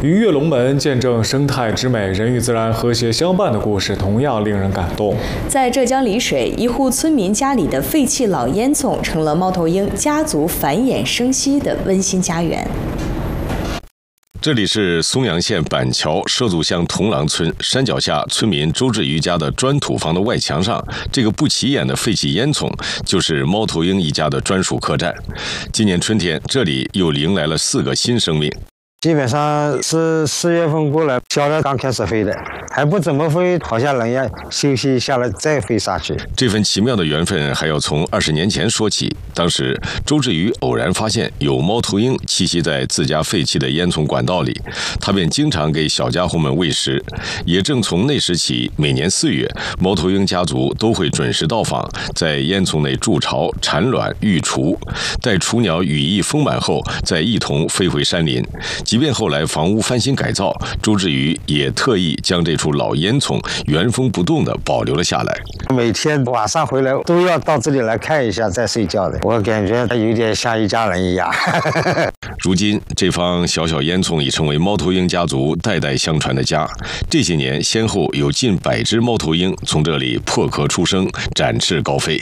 与跃龙门见证生态之美、人与自然和谐相伴的故事同样令人感动。 在浙江丽水，一户村民家里的废弃老烟囱成了猫头鹰家族繁衍生息的温馨家园。 这里是松阳县板桥社祖乡同郎村山脚下村民周志瑜家的砖土房的外墙上，这个不起眼的废弃烟囱就是猫头鹰一家的专属客栈。今年春天，这里又迎来了4个新生命。 基本上是4月份过来，小的刚开始飞的，还不怎么飞，好像人家休息一下了再飞上去。 这份奇妙的缘分还要从20年前说起。当时周志瑜偶然发现有猫头鹰栖息在自家废弃的烟囱管道里，他便经常给小家伙们喂食。也正从那时起，每年4月，猫头鹰家族都会准时到访，在烟囱内筑巢、产卵、育雏，待雏鸟羽翼丰满后，再一同飞回山林。即便后来房屋翻新改造，周志瑜也特意将这处老烟囱原封不动地保留了下来。 每天晚上回来都要到这里来看一下再睡觉的，我感觉有点像一家人一样。 如今，这方小小烟囱已成为猫头鹰家族代代相传的家。这些年，先后有近100只猫头鹰从这里破壳出生，展翅高飞。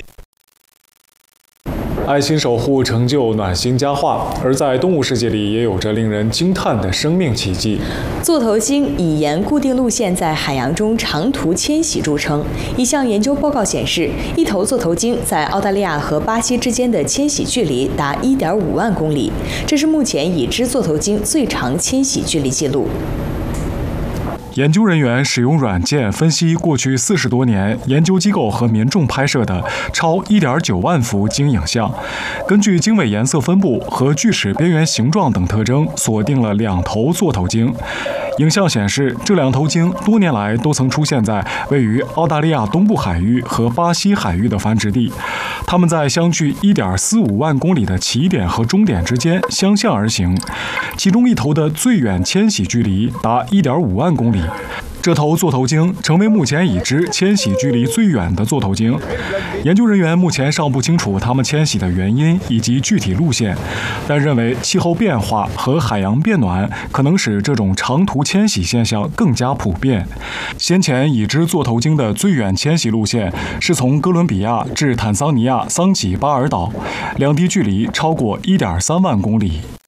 爱心守护成就暖心佳话，而在动物世界里也有着令人惊叹的生命奇迹。 座头鲸以沿固定路线在海洋中长途迁徙著称。一项研究报告显示，一头座头鲸在澳大利亚和巴西之间的迁徙距离达1.5万公里，这是目前已知座头鲸最长迁徙距离记录。 研究人员使用软件分析过去40多年研究机构和民众拍摄的超1.9万幅鲸影像，根据鲸尾颜色分布和锯齿边缘形状等特征，锁定了2头座头鲸。影像显示，这2头鲸多年来都曾出现在位于澳大利亚东部海域和巴西海域的繁殖地。它们在相距1.45万公里的起点和终点之间相向而行，其中一头的最远迁徙距离达1.5万公里。这头座头鲸成为目前已知迁徙距离最远的座头鲸。研究人员目前尚不清楚它们迁徙的原因以及具体路线，但认为气候变化和海洋变暖可能使这种长途迁徙现象更加普遍。先前已知座头鲸的最远迁徙路线是从哥伦比亚至坦桑尼亚桑吉巴尔岛，两地距离超过1.3万公里。